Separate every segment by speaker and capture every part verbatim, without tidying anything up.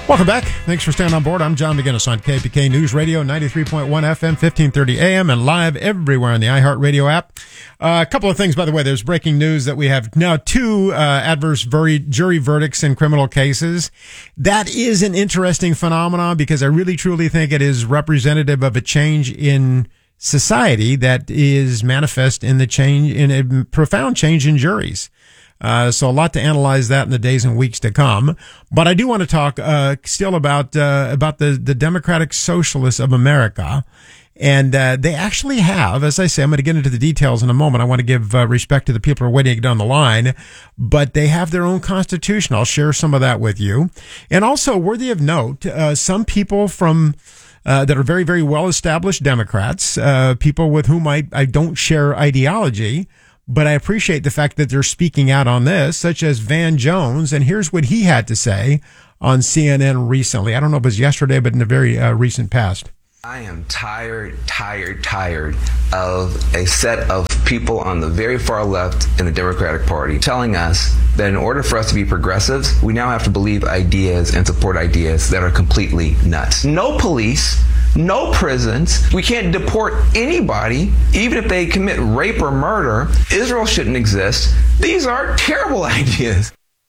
Speaker 1: Welcome back. Thanks for staying on board. I'm John McGinnis on K P K News Radio, ninety-three point one F M, fifteen thirty A M, and live everywhere on the iHeartRadio app. Uh, a couple of things, by the way. There's breaking news that we have now two uh, adverse jury, jury verdicts in criminal cases. That is an interesting phenomenon because I really, truly think it is representative of a change in society that is manifest in the change, in a profound change in juries. Uh, so a lot to analyze that in the days and weeks to come. But I do want to talk, uh, still about, uh, about the, the Democratic Socialists of America. And, uh, they actually have, as I say, I'm going to get into the details in a moment. I want to give uh, respect to the people who are waiting down the line, but they have their own constitution. I'll share some of that with you. And also worthy of note, uh, some people from, uh, that are very, very well established Democrats, uh, people with whom I, I don't share ideology, but I appreciate the fact that they're speaking out on this, such as Van Jones. And here's what he had to say on C N N recently. I don't know if it was yesterday, but in the very uh, recent past.
Speaker 2: I am tired, tired, tired of a set of people on the very far left in the Democratic Party telling us that in order for us to be progressives, we now have to believe ideas and support ideas that are completely nuts. No police. No prisons. We can't deport anybody, even if they commit rape or murder. Israel shouldn't exist. These are terrible ideas.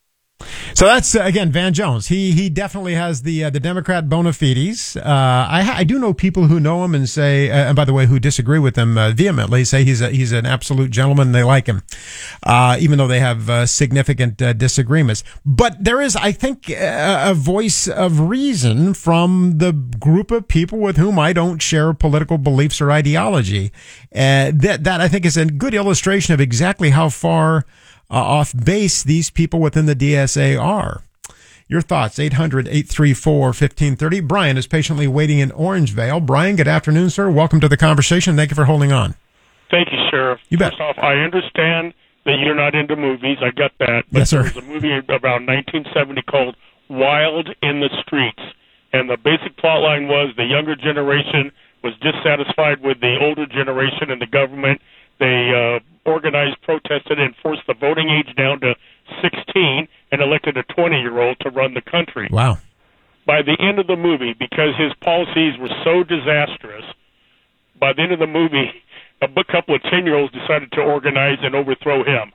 Speaker 1: So that's, uh, again, Van Jones. He he definitely has the uh, the Democrat bona fides. Uh, I I do know people who know him and say, uh, and by the way, who disagree with him uh, vehemently, say he's a, he's an absolute gentleman and they like him, uh, even though they have uh, significant uh, disagreements. But there is, I think, a, a voice of reason from the group of people with whom I don't share political beliefs or ideology. Uh, that that I think is a good illustration of exactly how far Uh, off base these people within the D S A are. Your thoughts, eight hundred, eight three four, fifteen thirty. Brian is patiently waiting in Orangevale. Brian, good afternoon, sir. Welcome to the conversation. Thank you for holding on.
Speaker 3: Thank you, Sheriff.
Speaker 1: You bet.
Speaker 3: First off, I understand that you're not into movies. I get that. But
Speaker 1: yes, sir.
Speaker 3: There was a movie around nineteen seventy called Wild in the Streets. And the basic plot line was the younger generation was dissatisfied with the older generation and the government. They uh, organized, protested, and forced the voting age down to sixteen and elected a twenty-year-old to run the country.
Speaker 1: Wow.
Speaker 3: By the end of the movie, because his policies were so disastrous, by the end of the movie, a couple of ten-year-olds decided to organize and overthrow him.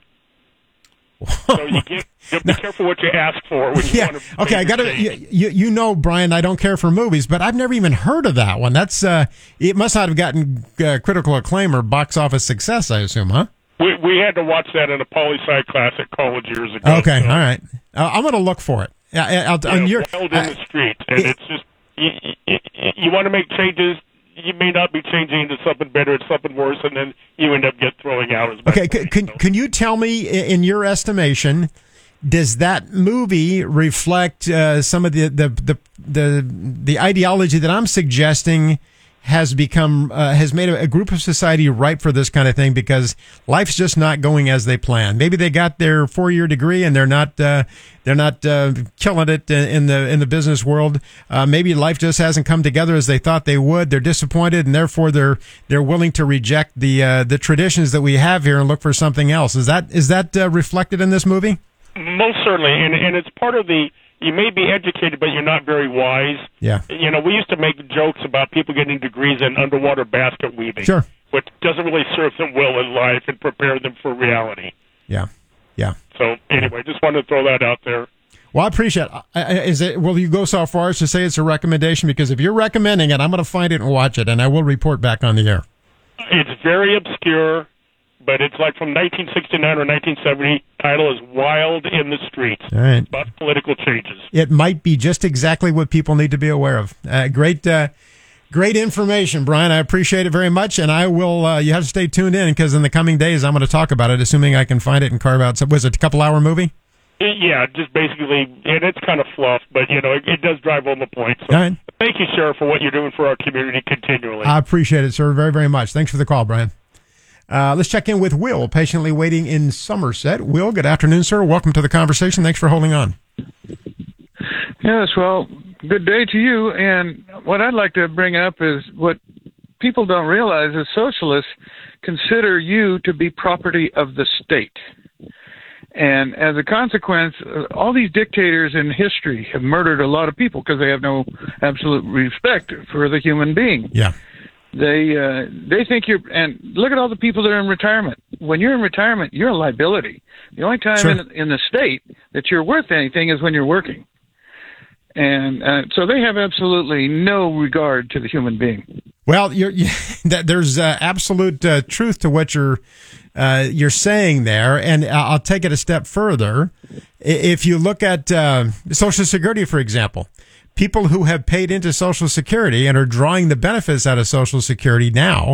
Speaker 3: So you, get, you have to be careful what you ask for when you
Speaker 1: yeah.
Speaker 3: want to.
Speaker 1: Okay, I got to. You, you, you know, Brian, I don't care for movies, but I've never even heard of that one. That's uh, it must not have gotten uh, critical acclaim or box office success, I assume, huh?
Speaker 3: We we had to watch that in a poli-sci class at college years ago.
Speaker 1: Okay,
Speaker 3: so.
Speaker 1: all right. Uh, I'm going to look for it. Yeah, I'll,
Speaker 3: Yeah,
Speaker 1: your,
Speaker 3: Wild in the Street, and it, it's just you, you, you want to make changes. You may not be changing into something better, it's something worse, and then you end up get throwing out as much.
Speaker 1: Okay, can, can can you tell me, in your estimation, does that movie reflect uh, some of the, the the the the ideology that I'm suggesting has become uh, has made a, a group of society ripe for this kind of thing because life's just not going as they planned? Maybe they got their four year degree and they're not uh, they're not uh, killing it in the in the business world. Uh, maybe life just hasn't come together as they thought they would. They're disappointed and therefore they're they're willing to reject the uh, the traditions that we have here and look for something else. Is that is that uh, reflected in this movie?
Speaker 3: Most certainly, and and it's part of the. You may be educated, but you're not very wise.
Speaker 1: Yeah.
Speaker 3: You know, we used to make jokes about people getting degrees in underwater basket weaving.
Speaker 1: Sure.
Speaker 3: Which doesn't really serve them well in life and prepare them for reality.
Speaker 1: Yeah. Yeah.
Speaker 3: So anyway, just wanted to throw that out there.
Speaker 1: Well, I appreciate it. Is it, will you go so far as to say it's a recommendation? Because if you're recommending it, I'm going to find it and watch it, and I will report back on the air.
Speaker 3: It's very obscure, but it's like from nineteen sixty-nine or nineteen seventy. Title is Wild in the Streets.
Speaker 1: All right.
Speaker 3: About political changes.
Speaker 1: It might be just exactly what people need to be aware of. Uh, great, uh, great information, Brian. I appreciate it very much, and I will. Uh, you have to stay tuned in because in the coming days I'm going to talk about it, assuming I can find it and carve out. Some, was it a couple hour movie?
Speaker 3: Yeah, just basically, and it's kind of fluff, but you know, it, it does drive home the point. So
Speaker 1: All right.
Speaker 3: Thank you, Sheriff, for what you're doing for our community continually.
Speaker 1: I appreciate it, sir, very, very much. Thanks for the call, Brian. Uh, let's check in with Will, patiently waiting in Somerset. Will, good afternoon, sir. Welcome to the conversation. Thanks for holding on.
Speaker 4: Yes, well, good day to you. And what I'd like to bring up is what people don't realize is socialists consider you to be property of the state. And as a consequence, uh, all these dictators in history have murdered a lot of people because they have no absolute respect for the human being.
Speaker 1: Yeah.
Speaker 4: They uh, they think you're, and look at all the people that are in retirement. When you're in retirement, you're a liability. The only time
Speaker 1: Sure.
Speaker 4: in, in the state that you're worth anything is when you're working. And uh, so they have absolutely no regard to the human being.
Speaker 1: Well, you're, you, that there's uh, absolute uh, truth to what you're uh, you're saying there, and I'll take it a step further. If you look at uh, Social Security, for example, people who have paid into Social Security and are drawing the benefits out of Social Security now,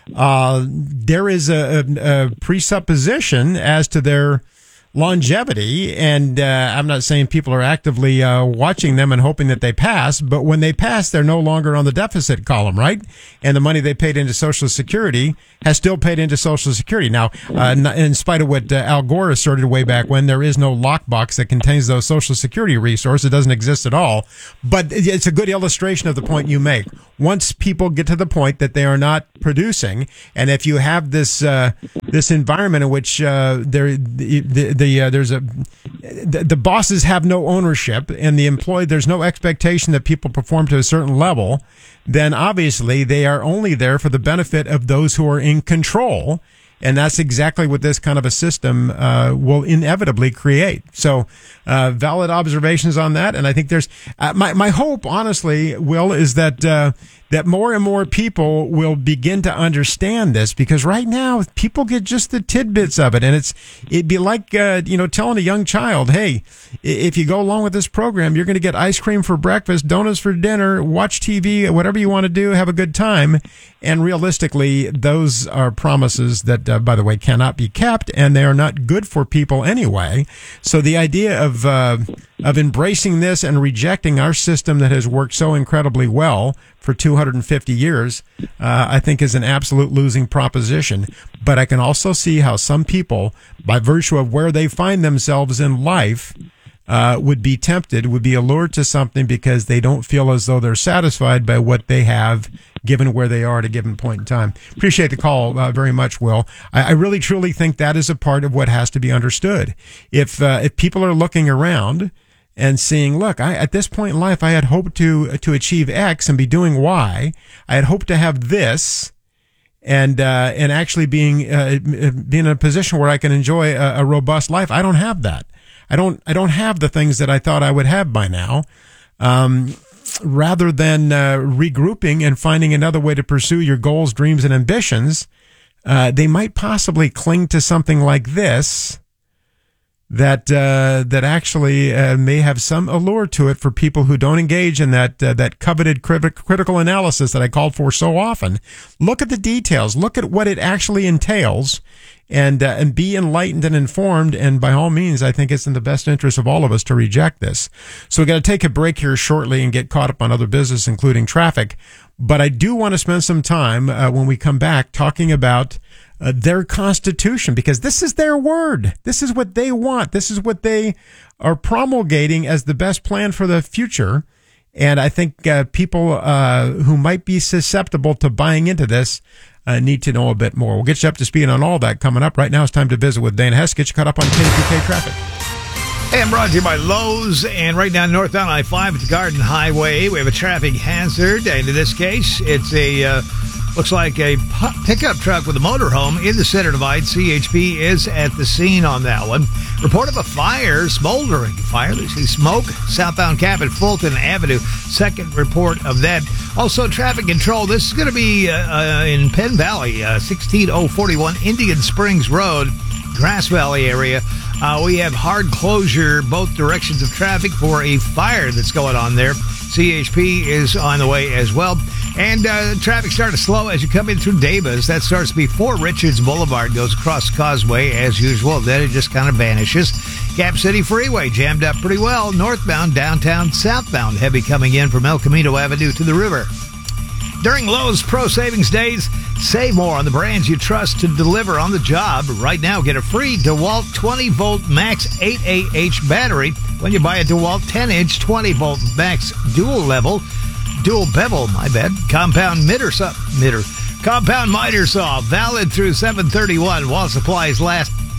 Speaker 1: uh, there is a, a, a presupposition as to their longevity, and uh, I'm not saying people are actively uh, watching them and hoping that they pass, but when they pass, they're no longer on the deficit column, right? And the money they paid into Social Security has still paid into Social Security. Now, uh, in spite of what uh, Al Gore asserted way back when, there is no lockbox that contains those Social Security resources. It doesn't exist at all. But it's a good illustration of the point you make. Once people get to the point that they are not producing, and if you have this uh, this environment in which uh, there the, the, the uh, there's a the, the bosses have no ownership, and the employee there's no expectation that people perform to a certain level, then obviously they are only there for the benefit of those who are in control. And that's exactly what this kind of a system uh, will inevitably create. So, uh, valid observations on that. And I think there's uh, my my hope, honestly, Will, is that uh, that more and more people will begin to understand this, because right now people get just the tidbits of it, and it's it'd be like uh, you know telling a young child, hey, if you go along with this program, you're going to get ice cream for breakfast, donuts for dinner, watch T V, whatever you want to do, have a good time. And realistically, those are promises that, uh, by the way, cannot be kept, and they are not good for people anyway. So the idea of uh, of embracing this and rejecting our system that has worked so incredibly well for two hundred fifty years, uh, I think is an absolute losing proposition. But I can also see how some people, by virtue of where they find themselves in life, uh, would be tempted, would be allured to something because they don't feel as though they're satisfied by what they have, given where they are at a given point in time. Appreciate the call uh, very much, Will. I, I really, truly think that is a part of what has to be understood. If uh, if people are looking around and seeing, look, I, at this point in life, I had hoped to to achieve X and be doing Y. I had hoped to have this, and uh, and actually being uh, being in a position where I can enjoy a, a robust life. I don't have that. I don't I don't have the things that I thought I would have by now. Um, rather than uh, regrouping and finding another way to pursue your goals, dreams, and ambitions, uh, they might possibly cling to something like this that uh, that actually uh, may have some allure to it for people who don't engage in that uh, that coveted crit- critical analysis that I called for so often. Look at the details. Look at what it actually entails, and uh, and be enlightened and informed. And by all means, I think it's in the best interest of all of us to reject this. So we got to take a break here shortly and get caught up on other business, including traffic. But I do want to spend some time uh, when we come back talking about Uh, their constitution, because this is their word. This is what they want. This is what they are promulgating as the best plan for the future. And I think uh, people uh, who might be susceptible to buying into this uh, need to know a bit more. We'll get you up to speed on all that coming up. Right now it's time to visit with Dana Hess. Get you caught up on K P K traffic.
Speaker 5: Hey, I'm brought to you by Lowe's, and right now northbound I five at the Garden Highway, we have a traffic hazard, and in this case, it's a, uh, looks like a pickup truck with a motorhome in the center divide. C H P is at the scene on that one. Report of a fire, smoldering fire. They see smoke, southbound Cap at Fulton Avenue. Second report of that. Also, traffic control. This is going to be uh, uh, in Penn Valley, uh, sixteen oh forty-one Indian Springs Road, Grass Valley area. Uh, we have hard closure both directions of traffic for a fire that's going on there. C H P is on the way as well. And uh, traffic started to slow as you come in through Davis. That starts before Richards Boulevard, goes across Causeway as usual. Then it just kind of vanishes. Cap City Freeway jammed up pretty well. Northbound, downtown, southbound. Heavy coming in from El Camino Avenue to the river. During Lowe's Pro Savings Days, save more on the brands you trust to deliver on the job. Right now, get a free DeWalt twenty volt Max eight A H battery when you buy a DeWalt ten inch twenty volt Max dual level, dual bevel, my bad, compound miter saw, miter, compound miter saw, valid through seven thirty-one while supplies last.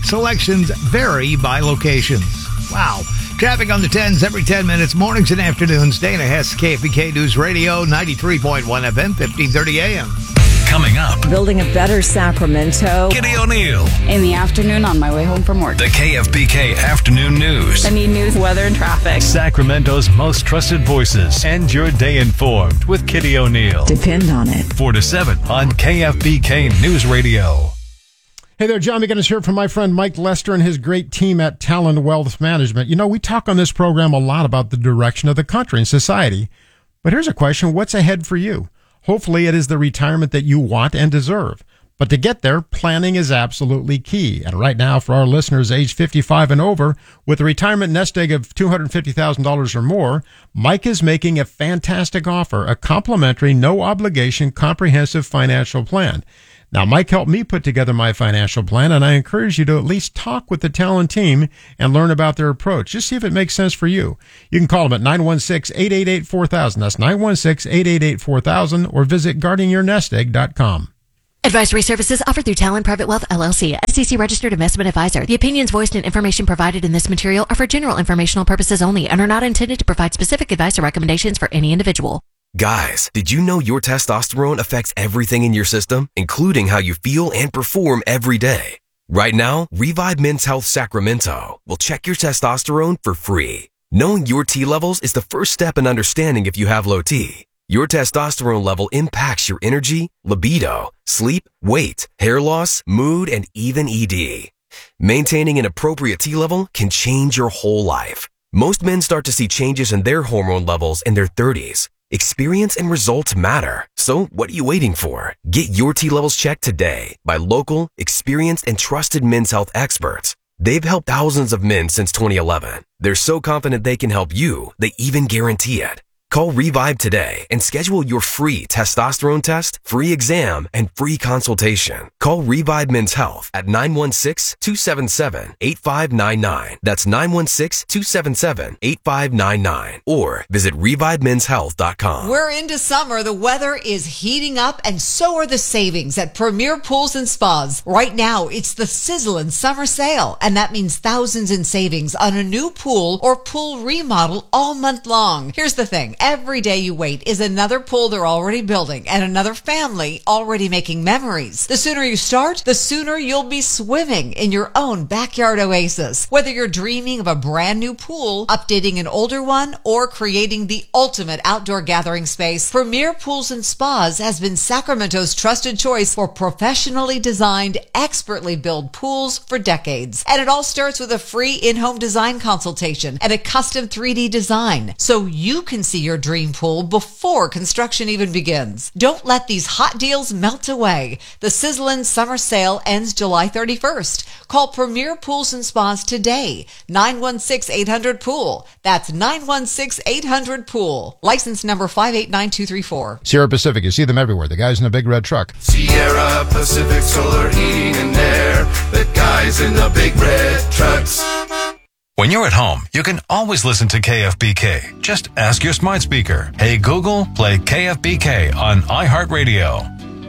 Speaker 5: Selections vary by locations. Wow. Traffic on the tens every ten minutes, mornings and afternoons. Dana Hess, K F B K News Radio, ninety-three point one F M, fifteen thirty A M.
Speaker 6: Coming up,
Speaker 7: building a better Sacramento.
Speaker 6: Kitty O'Neill.
Speaker 8: In the afternoon on my way home from work.
Speaker 6: The K F B K Afternoon News.
Speaker 8: I need news, weather, and traffic.
Speaker 9: Sacramento's most trusted voices. End your day informed with Kitty O'Neill.
Speaker 7: Depend on it.
Speaker 9: four to seven on K F B K News Radio.
Speaker 1: Hey there, John McGinnis here from my friend Mike Lester and his great team at Talon Wealth Management. You know, we talk on this program a lot about the direction of the country and society. But here's a question. What's ahead for you? Hopefully it is the retirement that you want and deserve. But to get there, planning is absolutely key. And right now, for our listeners age fifty-five and over, with a retirement nest egg of two hundred fifty thousand dollars or more, Mike is making a fantastic offer, a complimentary, no-obligation, comprehensive financial plan. Now, Mike helped me put together my financial plan, and I encourage you to at least talk with the Talon team and learn about their approach. Just see if it makes sense for you. You can call them at nine one six, eight eight eight, four thousand. That's nine one six, eight eight eight, four thousand, or visit guarding your nest egg dot com.
Speaker 10: Advisory services offered through Talon Private Wealth, L L C, S E C registered investment advisor. The opinions voiced and information provided in this material are for general informational purposes only and are not intended to provide specific advice or recommendations for any individual.
Speaker 11: Guys, did you know your testosterone affects everything in your system, including how you feel and perform every day? Right now, Revive Men's Health Sacramento will check your testosterone for free. Knowing your T levels is the first step in understanding if you have low T. Your testosterone level impacts your energy, libido, sleep, weight, hair loss, mood, and even E D. Maintaining an appropriate T level can change your whole life. Most men start to see changes in their hormone levels in their thirties. Experience and results matter. So what are you waiting for? Get your T levels checked today by local, experienced, and trusted men's health experts. They've helped thousands of men since twenty eleven. They're so confident they can help you, they even guarantee it. Call Revive today and schedule your free testosterone test, free exam, and free consultation. Call Revive Men's Health at nine one six, two seven seven, eight five nine nine. That's nine one six, two seven seven, eight five nine nine. Or visit revive men's health dot com.
Speaker 12: We're into summer. The weather is heating up, and so are the savings at Premier Pools and Spas. Right now, it's the sizzling summer sale, and that means thousands in savings on a new pool or pool remodel all month long. Here's the thing. Every day you wait is another pool they're already building and another family already making memories. The sooner you start, the sooner you'll be swimming in your own backyard oasis. Whether you're dreaming of a brand new pool, updating an older one, or creating the ultimate outdoor gathering space, Premier Pools and Spas has been Sacramento's trusted choice for professionally designed, expertly built pools for decades. And it all starts with a free in-home design consultation and a custom three D design, so you can see your dream pool before construction even begins. Don't let these hot deals melt away. The sizzling summer sale ends July thirty-first. Call Premier Pools and Spas today. nine one six, eight hundred, pool. That's nine one six, eight hundred, pool. License number five eight nine two three four.
Speaker 1: Sierra Pacific, you see them everywhere. The guys in a big red truck.
Speaker 13: Sierra Pacific Solar Heating and Air. The guys in the big red trucks.
Speaker 6: When you're at home, you can always listen to K F B K. Just ask your smart speaker, "Hey Google, play K F B K on iHeartRadio."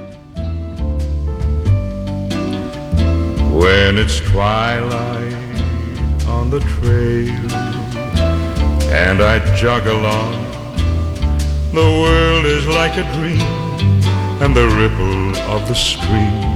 Speaker 14: When it's twilight on the trail and I jog along, the world is like a dream and the ripple of the stream